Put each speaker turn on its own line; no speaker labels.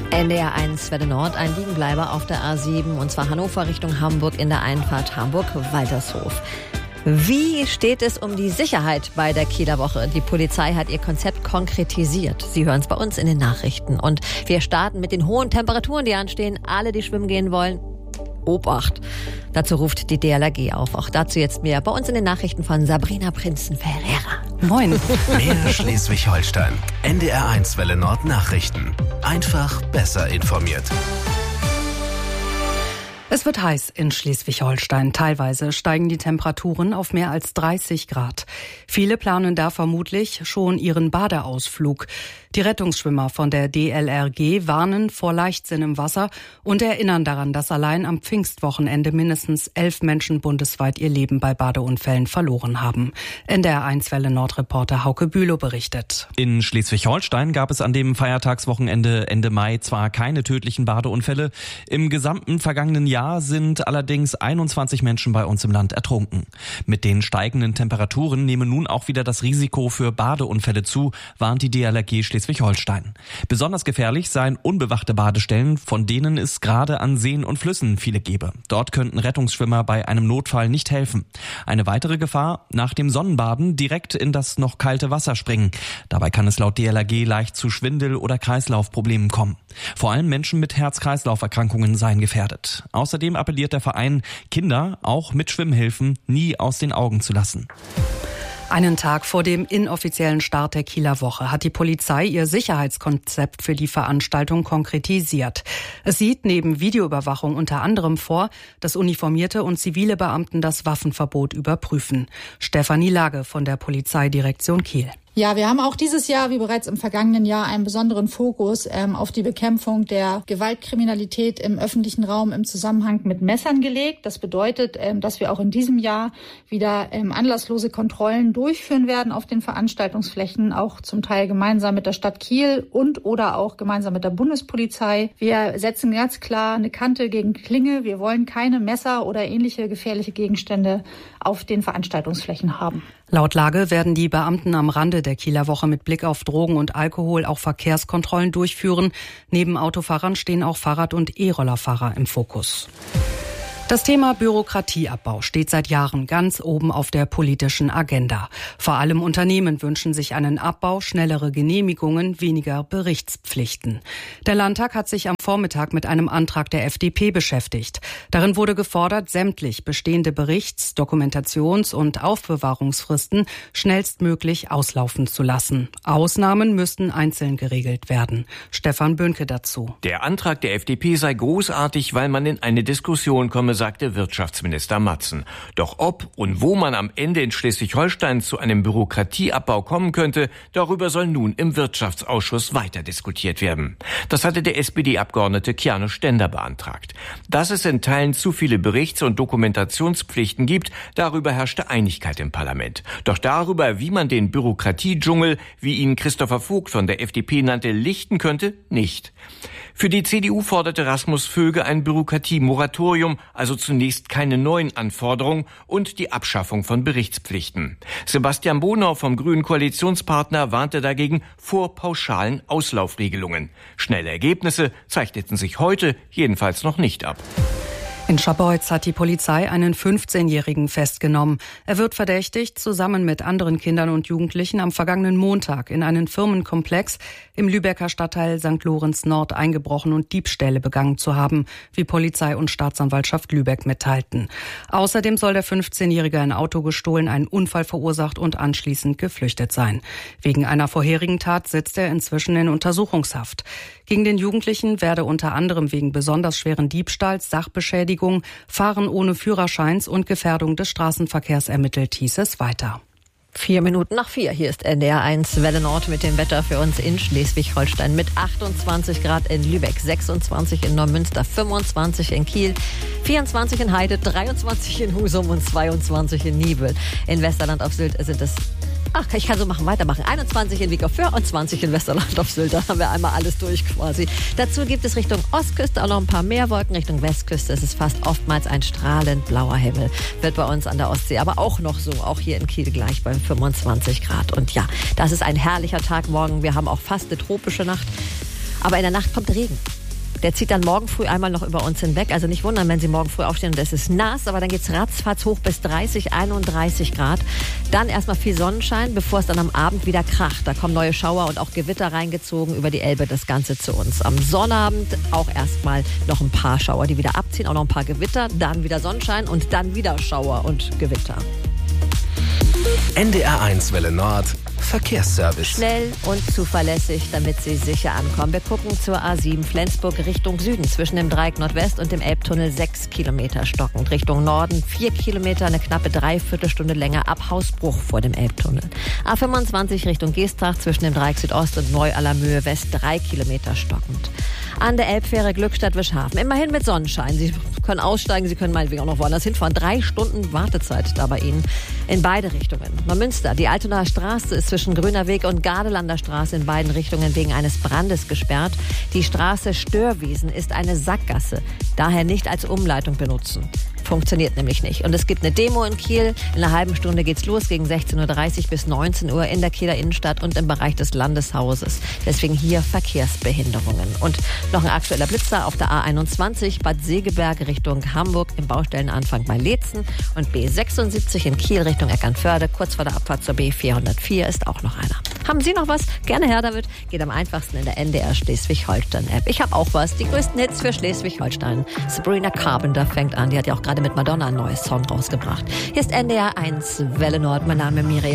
NDR1 Welle Nord, ein Liegenbleiber auf der A7, und zwar Hannover Richtung Hamburg in der Einfahrt Hamburg-Waltershof. Wie steht es um die Sicherheit bei der Kieler Woche? Die Polizei hat ihr Konzept konkretisiert. Sie hören es bei uns in den Nachrichten. Und wir starten mit den hohen Temperaturen, die anstehen. Alle, die schwimmen gehen wollen, Obacht. Dazu ruft die DLRG auf. Auch dazu jetzt mehr bei uns in den Nachrichten von Sabrina Prinzen-Ferreira.
Moin.
Mehr Schleswig-Holstein. NDR1 Welle Nord Nachrichten. Einfach besser informiert.
Es wird heiß in Schleswig-Holstein. Teilweise steigen die Temperaturen auf mehr als 30 Grad. Viele planen da vermutlich schon ihren Badeausflug. Die Rettungsschwimmer von der DLRG warnen vor Leichtsinn im Wasser und erinnern daran, dass allein am Pfingstwochenende mindestens 11 Menschen bundesweit ihr Leben bei Badeunfällen verloren haben. NDR1 Welle Nord-Reporter Hauke Bülow berichtet.
In Schleswig-Holstein gab es an dem Feiertagswochenende Ende Mai zwar keine tödlichen Badeunfälle. Im gesamten vergangenen Jahr sind allerdings 21 Menschen bei uns im Land ertrunken. Mit den steigenden Temperaturen nehme nun auch wieder das Risiko für Badeunfälle zu, warnt die DLRG Schleswig-Holstein. Besonders gefährlich seien unbewachte Badestellen, von denen es gerade an Seen und Flüssen viele gebe. Dort könnten Rettungsschwimmer bei einem Notfall nicht helfen. Eine weitere Gefahr: nach dem Sonnenbaden direkt in das noch kalte Wasser springen. Dabei kann es laut DLRG leicht zu Schwindel- oder Kreislaufproblemen kommen. Vor allem Menschen mit Herz-Kreislauf-Erkrankungen seien gefährdet. Außerdem appelliert der Verein, Kinder auch mit Schwimmhilfen nie aus den Augen zu lassen.
Einen Tag vor dem inoffiziellen Start der Kieler Woche hat die Polizei ihr Sicherheitskonzept für die Veranstaltung konkretisiert. Es sieht neben Videoüberwachung unter anderem vor, dass uniformierte und zivile Beamten das Waffenverbot überprüfen. Stefanie Lage von der Polizeidirektion Kiel.
Ja, wir haben auch dieses Jahr, wie bereits im vergangenen Jahr, einen besonderen Fokus auf die Bekämpfung der Gewaltkriminalität im öffentlichen Raum im Zusammenhang mit Messern gelegt. Das bedeutet, dass wir auch in diesem Jahr wieder anlasslose Kontrollen durchführen werden auf den Veranstaltungsflächen, auch zum Teil gemeinsam mit der Stadt Kiel und oder auch gemeinsam mit der Bundespolizei. Wir setzen ganz klar eine Kante gegen Klinge. Wir wollen keine Messer oder ähnliche gefährliche Gegenstände auf den Veranstaltungsflächen haben.
Laut Lage werden die Beamten am Rande der Kieler Woche mit Blick auf Drogen und Alkohol auch Verkehrskontrollen durchführen. Neben Autofahrern stehen auch Fahrrad- und E-Rollerfahrer im Fokus. Das Thema Bürokratieabbau steht seit Jahren ganz oben auf der politischen Agenda. Vor allem Unternehmen wünschen sich einen Abbau, schnellere Genehmigungen, weniger Berichtspflichten. Der Landtag hat sich am Vormittag mit einem Antrag der FDP beschäftigt. Darin wurde gefordert, sämtlich bestehende Berichts-, Dokumentations- und Aufbewahrungsfristen schnellstmöglich auslaufen zu lassen. Ausnahmen müssten einzeln geregelt werden. Stefan Böhnke dazu.
Der Antrag der FDP sei großartig, weil man in eine Diskussion komme, sagte Wirtschaftsminister Matzen. Doch ob und wo man am Ende in Schleswig-Holstein zu einem Bürokratieabbau kommen könnte, darüber soll nun im Wirtschaftsausschuss weiter diskutiert werden. Das hatte der SPD-Abgeordnete Kiane Stender beantragt. Dass es in Teilen zu viele Berichts- und Dokumentationspflichten gibt, darüber herrschte Einigkeit im Parlament. Doch darüber, wie man den Bürokratiedschungel, wie ihn Christopher Vogt von der FDP nannte, lichten könnte, nicht. Für die CDU forderte Rasmus Vöge ein Bürokratiemoratorium, also zunächst keine neuen Anforderungen und die Abschaffung von Berichtspflichten. Sebastian Bonau vom grünen Koalitionspartner warnte dagegen vor pauschalen Auslaufregelungen. Schnelle Ergebnisse zeichneten sich heute jedenfalls noch nicht ab.
In Scharbeutz hat die Polizei einen 15-Jährigen festgenommen. Er wird verdächtigt, zusammen mit anderen Kindern und Jugendlichen am vergangenen Montag in einen Firmenkomplex im Lübecker Stadtteil St. Lorenz Nord eingebrochen und Diebstähle begangen zu haben, wie Polizei und Staatsanwaltschaft Lübeck mitteilten. Außerdem soll der 15-Jährige ein Auto gestohlen, einen Unfall verursacht und anschließend geflüchtet sein. Wegen einer vorherigen Tat sitzt er inzwischen in Untersuchungshaft. Gegen den Jugendlichen werde unter anderem wegen besonders schweren Diebstahls, Sachbeschädigung, Fahren ohne Führerscheins und Gefährdung des Straßenverkehrs ermittelt, hieß es weiter.
4:04. Hier ist NDR1 Welle Nord mit dem Wetter für uns in Schleswig-Holstein mit 28 Grad in Lübeck, 26 in Neumünster, 25 in Kiel, 24 in Heide, 23 in Husum und 22 in Nibel. In Westerland auf Sylt sind es ich kann so weitermachen. 21 in Wiekerfürth und 20 in Westerland auf Sylt. Da haben wir einmal alles durch quasi. Dazu gibt es Richtung Ostküste auch noch ein paar mehr Wolken. Richtung Westküste ist es fast oftmals ein strahlend blauer Himmel. Wird bei uns an der Ostsee aber auch noch so. Auch hier in Kiel gleich bei 25 Grad. Und ja, das ist ein herrlicher Tag morgen. Wir haben auch fast eine tropische Nacht. Aber in der Nacht kommt Regen. Der zieht dann morgen früh einmal noch über uns hinweg. Also nicht wundern, wenn Sie morgen früh aufstehen und es ist nass. Aber dann geht's ratzfatz hoch bis 30, 31 Grad. Dann erstmal viel Sonnenschein, bevor es dann am Abend wieder kracht. Da kommen neue Schauer und auch Gewitter reingezogen über die Elbe, das Ganze zu uns. Am Sonnabend auch erstmal noch ein paar Schauer, die wieder abziehen. Auch noch ein paar Gewitter, dann wieder Sonnenschein und dann wieder Schauer und Gewitter.
NDR1 Welle Nord Verkehrsservice.
Schnell und zuverlässig, damit Sie sicher ankommen. Wir gucken zur A7 Flensburg Richtung Süden. Zwischen dem Dreieck Nordwest und dem Elbtunnel 6 Kilometer stockend. Richtung Norden 4 Kilometer, eine knappe Dreiviertelstunde länger ab Hausbruch vor dem Elbtunnel. A25 Richtung Geestach zwischen dem Dreieck Südost und Neu-Allermöhe West 3 Kilometer stockend. An der Elbfähre Glückstadt-Wischhafen. Immerhin mit Sonnenschein. Sie können aussteigen, Sie können meinetwegen auch noch woanders hinfahren. 3 Stunden Wartezeit da bei Ihnen in beide Richtungen. Neumünster, die Altonaer Straße ist zwischen Grüner Weg und Gardelander Straße in beiden Richtungen wegen eines Brandes gesperrt. Die Straße Störwiesen ist eine Sackgasse. Daher nicht als Umleitung benutzen. Funktioniert nämlich nicht. Und es gibt eine Demo in Kiel. In einer halben Stunde geht's los, gegen 16.30 Uhr bis 19 Uhr in der Kieler Innenstadt und im Bereich des Landeshauses. Deswegen hier Verkehrsbehinderungen. Und noch ein aktueller Blitzer auf der A21 Bad Segeberg Richtung Hamburg im Baustellenanfang bei Leetzen und B76 in Kiel Richtung Eckernförde. Kurz vor der Abfahrt zur B404 ist auch noch einer. Haben Sie noch was? Gerne her damit. Geht am einfachsten in der NDR Schleswig-Holstein-App. Ich habe auch was. Die größten Hits für Schleswig-Holstein. Sabrina Carpenter fängt an. Die hat ja auch gerade mit Madonna ein neues Song rausgebracht. Hier ist NDR 1 Welle Nord. Mein Name ist Miriam.